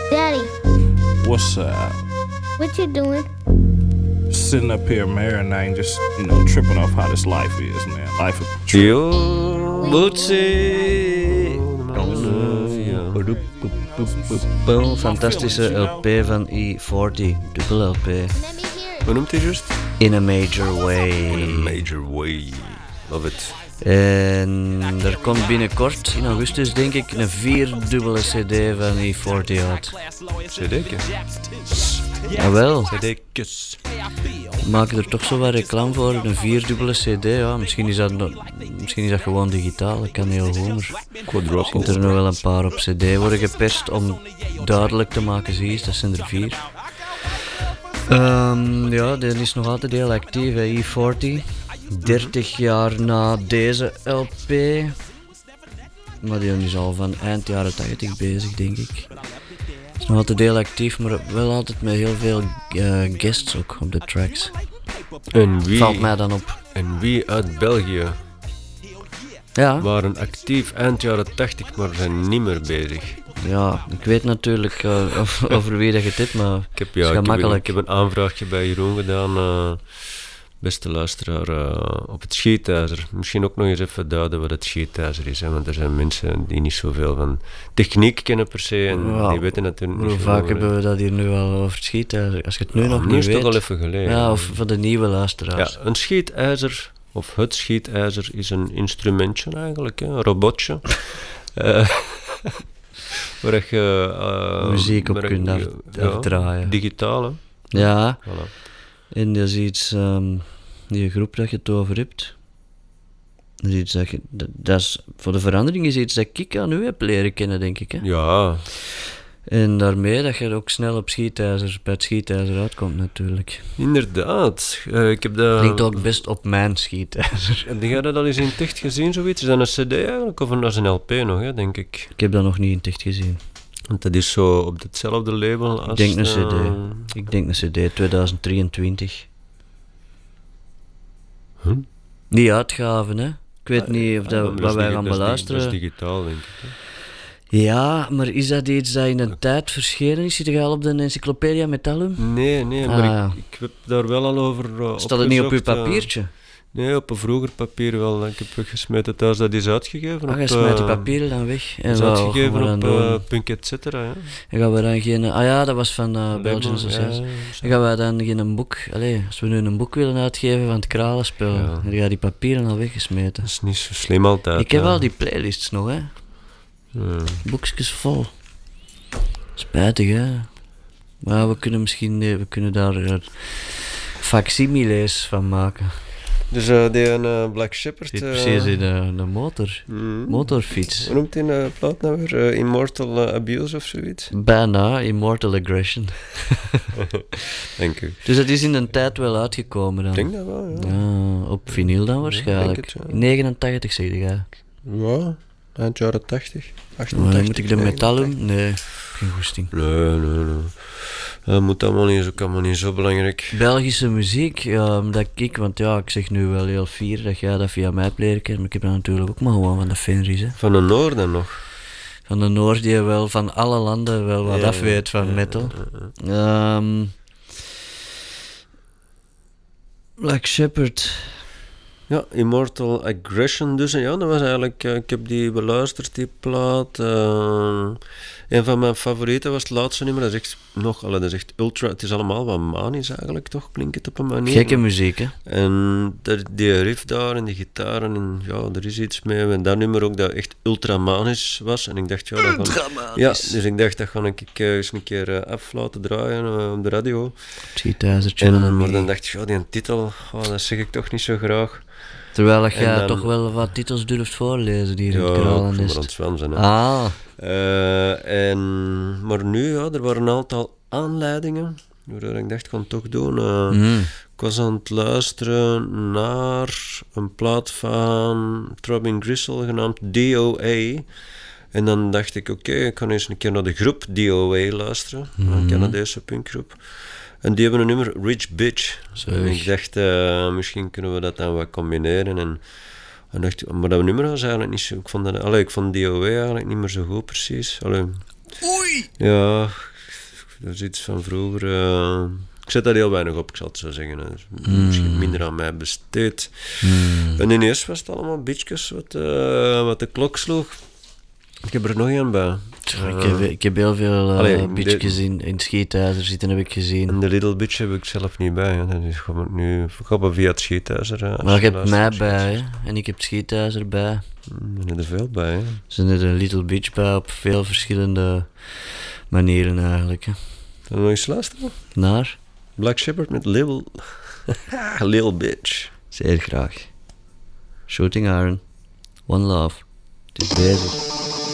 Daddy, What's up? what you doing? Sitting up here marinating, just, tripping off how this life is, man. Life is a trip. Yo, Bootsie. Fantastische LP van E40, dubbel LP. Let me hear it. Hoe noemt hij juist? In a Major Way. In a Major Way. Love it. En er komt binnenkort, in augustus denk ik, een 4-dubbele CD van E40 uit. CD-tje. Jawel, CD-kus. we maken er toch zo wat reclame voor, een 4-dubbele CD. Ja, misschien is dat gewoon digitaal, dat kan heel goed. Maar Quadruple. er nog wel een paar op CD worden geperst om duidelijk te maken, zie je, dat zijn er 4. Ja, die is nog altijd heel actief, hè, E40. 30 jaar na deze LP. Maar die is al van eind jaren 80 bezig, denk ik. Is nog altijd heel actief, maar wel altijd met heel veel guests ook op de tracks. En Valt mij dan op. wie uit België Ja, waren actief eind jaren 80, maar zijn niet meer bezig? ja, ik weet natuurlijk over wie dat je het hebt, maar Ik het is gemakkelijk. heb een aanvraagje bij Jeroen gedaan, beste luisteraar, op het schietijzer. Misschien ook nog eens even duiden wat het schietijzer is, hè, want er zijn mensen die niet zoveel van techniek kennen per se en Ja, die weten natuurlijk niet Hoe zoveel vaak over hebben we dat hier nu al over het schieten? Als je het nu nog nu niet is het weet. toch al even geleden. Ja, of voor de nieuwe luisteraars. Ja, een schietijzer, of het schietijzer, is een instrumentje eigenlijk, hè, een robotje. Waar je Muziek op kunt afdraaien. Digitaal, hè. Ja, Voilà. en dat is iets, die groep dat je het over hebt. Dat is iets dat is, voor de verandering is iets dat ik aan u heb leren kennen, denk ik. Hè? Ja, En daarmee dat je ook snel bij het schietijzer uitkomt, natuurlijk. inderdaad. Ik heb dat... Klinkt ook best op mijn schietijzer. Heb jij dat al eens in het echt gezien, zoiets? Is dat een cd eigenlijk, of dat is een LP nog, hè, denk ik? Ik heb dat nog niet in het echt gezien. Want dat is zo op hetzelfde label als... Ik denk een cd. Ik denk een cd, 2023. Huh? Die uitgaven, hè. Ik weet niet of dat, maar wat wij is gaan dat is beluisteren. Dat is digitaal, denk ik. Hè. Ja, maar is dat iets dat in een tijd verschenen is? Zit je al op de Encyclopedia Metallum? Nee, maar Ah. ik heb daar wel al over Staat het niet op uw opgezocht, papiertje? Nee, op een vroeger papier wel. Ik heb weggesmeten thuis, dat is uitgegeven. Ah, je op, smijt die papieren dan weg. Dat is wat uitgegeven gaan we dan doen? op Punk et cetera. Ja. En gaan we dan geen... Ah ja, dat was van Belgian Association. Ja, En gaan wij dan geen boek... Allee, als we nu een boek willen uitgeven van het kralenspel, Ja. dan ga je die papieren al weggesmeten. dat is niet zo slim altijd. Ik heb hè. al die playlists nog, hè. Ja. Boekjes vol. Spijtig, hè. Maar we kunnen daar facsimiles van maken. Dus die Black Shepherd... Zit precies in de motorfiets. Hoe noemt die plaat nou weer? Immortal Abuse of zoiets? Bijna, Immortal Aggression. Denk ik. Dus dat is in een tijd wel uitgekomen dan. Ik denk dat wel, ja. Ja, op vinyl dan waarschijnlijk. denk het, ja. In 89 zeg jij. Ja, eind jaren 80, Maar 88. dan moet ik de 89. Metallum? Nee, geen goesting. Nee. Dat moet allemaal niet, is ook allemaal niet zo belangrijk. Belgische muziek, ja, want ja, ik zeg nu wel heel fier dat jij dat via mij hebt leren kennen, maar ik heb dat natuurlijk ook maar gewoon van de Fenris, hè. Van de Noorden nog. Van de Noord die wel van alle landen wel wat Ja, af weet van metal. Black Shepherd. Ja, Immortal Aggression dus. En ja, dat was eigenlijk... ik heb die beluisterd, die plaat. Een van mijn favorieten was het laatste nummer. Dat is echt dat is echt ultra... Het is allemaal wat manisch eigenlijk, toch? Klinkt het op een manier. Gekke muziek, hè. En die riff daar en die gitaren en ja, er is iets mee. En dat nummer ook dat echt ultramanisch was. En ik dacht, ja, dat ja, dus ik dacht, dat ga ik eens een keer af laten draaien op de radio. Schietijzertje. Maar dan dacht ik, ja, die titel, dat zeg ik toch niet zo graag. Terwijl dat jij dan- toch wel wat titels durft voorlezen die hier in Ja, het ik kralen vond is. het aan het Sven zijn, hè. Ah, Maar nu, ja, er waren een aantal aanleidingen. Waardoor ik dacht, ik kan het toch doen. Ik was aan het luisteren naar een plaat van Throbbing Gristle genaamd DOA. En dan dacht ik, oké, ik kan eens een keer naar de groep DOA luisteren. Een Canadese punkgroep. En die hebben een nummer, Rich Bitch. En ik dacht, misschien kunnen we dat dan wat combineren. En dacht, maar dat nummer was eigenlijk niet zo... Ik vond DOA eigenlijk niet meer zo goed, precies. Allee, oei! ja, Dat is iets van vroeger. Ik zet daar heel weinig op, ik zal het zo zeggen. Hè. Dus misschien minder aan mij besteed. En ineens was het allemaal bitjes wat de klok sloeg. Ik heb er nog één bij. Ik heb heel veel bitches in het schietijzer zitten, heb ik gezien. En de Little Bitch heb ik zelf niet bij. Hè. Dat is gewoon nu verkopen via het schietijzer. Maar je hebt mij bij, hè? En ik heb het schietijzer bij. Er zijn er veel bij. Hè. Er zijn er een Little Bitch bij op veel verschillende manieren eigenlijk. Hè. Zullen we nog eens luisteren? Naar? Black Shepherd met Little Bitch. Zeer graag. Shooting Iron. One Love. Het is bezig.